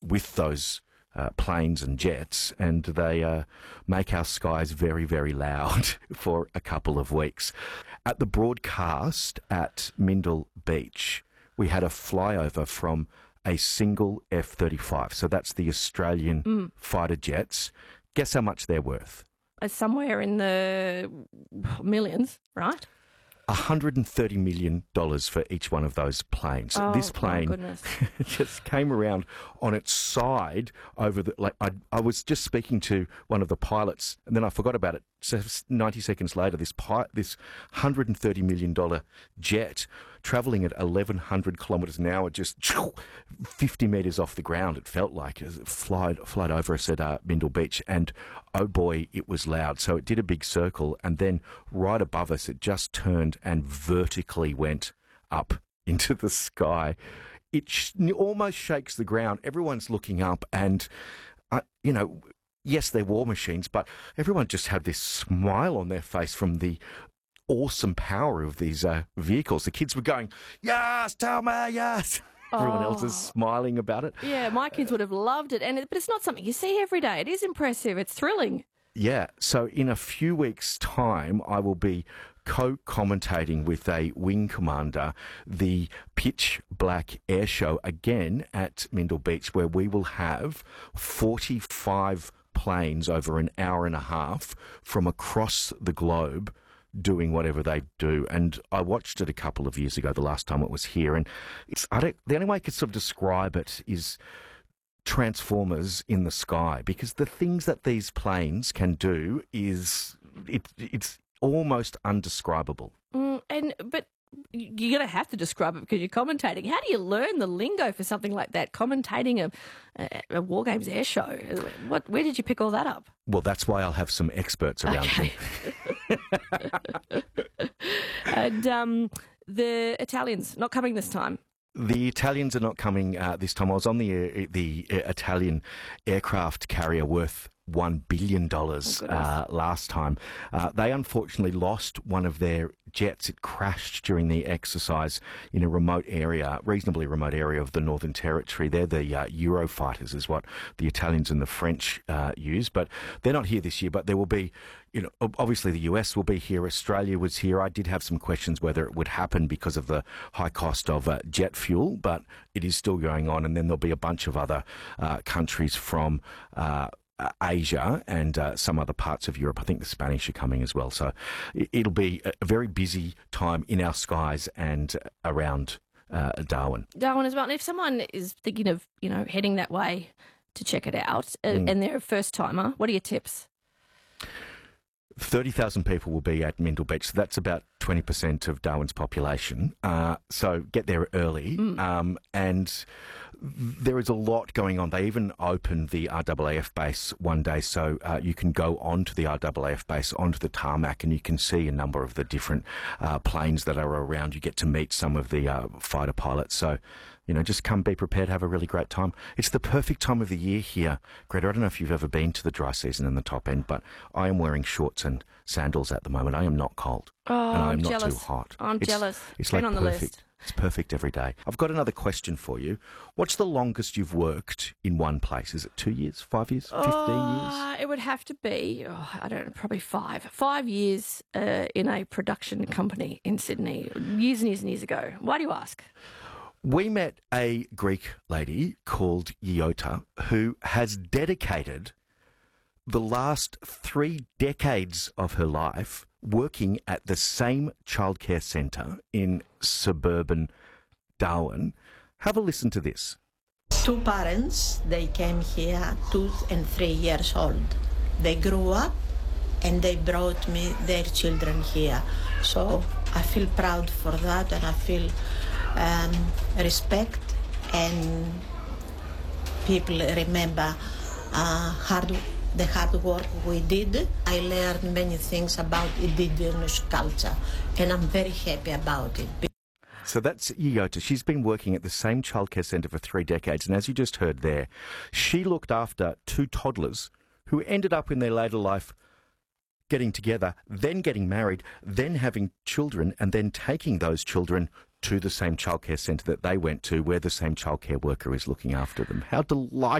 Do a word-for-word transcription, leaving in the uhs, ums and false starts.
with those uh, planes and jets, and they uh, make our skies very, very loud for a couple of weeks. At the broadcast at Mindil Beach, we had a flyover from a single F thirty-five. So that's the Australian mm. fighter jets. Guess how much they're worth? Uh, somewhere in the millions, right? one hundred thirty million dollars for each one of those planes. Oh, this plane just came around on its side over the... Like I, I was just speaking to one of the pilots, and then I forgot about it. So ninety seconds later, this pi- this one hundred thirty million dollars jet travelling at eleven hundred kilometres an hour, just fifty metres off the ground, it felt like, as it flied, flied over us at uh, Mindil Beach, and oh boy, it was loud. So it did a big circle, and then right above us, it just turned and vertically went up into the sky. It sh- almost shakes the ground. Everyone's looking up, and, uh, you know... Yes, they're war machines, but everyone just had this smile on their face from the awesome power of these uh, vehicles. The kids were going, yes, Thelma, yes. Oh. Everyone else is smiling about it. Yeah, my kids would have loved it, and it, but it's not something you see every day. It is impressive. It's thrilling. Yeah, so in a few weeks' time, I will be co-commentating with a wing commander the Pitch Black Air Show again at Mindil Beach, where we will have forty-five planes over an hour and a half from across the globe doing whatever they do. And I watched it a couple of years ago, the last time it was here, and it's I don't, the only way I could sort of describe it is Transformers in the sky, because the things that these planes can do is it, it's almost undescribable. Mm, and but you're going to have to describe it because you're commentating. How do you learn the lingo for something like that, commentating a, a, a War Games air show? What, where did you pick all that up? Well, that's why I'll have some experts around okay. me. And um, the Italians, not coming this time. The Italians are not coming uh, this time. I was on the uh, the uh, Italian aircraft carrier worth one billion dollars oh, uh, last time. Uh, they unfortunately lost one of their jets. It crashed during the exercise in a remote area, reasonably remote area of the Northern Territory. They're the uh, Eurofighters is what the Italians and the French uh, use, but they're not here this year. But there will be, you know, obviously the U S will be here. Australia was here. I did have some questions whether it would happen because of the high cost of uh, jet fuel, but it is still going on. And then there'll be a bunch of other uh, countries from uh, Uh, Asia and uh, some other parts of Europe. I think the Spanish are coming as well. So it, it'll be a very busy time in our skies and around uh, Darwin. Darwin as well. And if someone is thinking of, you know, heading that way to check it out uh, mm. and they're a first-timer, what are your tips? thirty thousand people will be at Mindil Beach. So that's about twenty percent of Darwin's population. Uh, so get there early. Mm. Um, and there is a lot going on. They even opened the R A A F base one day, so uh, you can go onto the R A A F base, onto the tarmac, and you can see a number of the different uh, planes that are around. You get to meet some of the uh, fighter pilots. So, you know, just come, be prepared, have a really great time. It's the perfect time of the year here, Greta. I don't know if you've ever been to the dry season in the top end, but I am wearing shorts and sandals at the moment. I am not cold. Oh, and I am I'm not jealous. too hot. I'm it's, jealous. It's Been like on the perfect. list. It's perfect every day. I've got another question for you. What's the longest you've worked in one place? Is it two years, five years, fifteen oh, years? It would have to be, oh, I don't know, probably five. Five years uh, in a production company in Sydney, years and years and years ago. Why do you ask? We met a Greek lady called Iota who has dedicated the last three decades of her life working at the same childcare centre in suburban Darwin. Have a listen to this. Two parents, they came here two and three years old. They grew up and they brought me their children here. So I feel proud for that, and I feel um, respect, and people remember uh, hard the hard work we did. I learned many things about indigenous culture, and I'm very happy about it. So that's Iota. She's been working at the same childcare centre for three decades, and as you just heard there, she looked after two toddlers who ended up in their later life getting together, then getting married, then having children, and then taking those children to the same childcare centre that they went to, where the same childcare worker is looking after them. How delightful.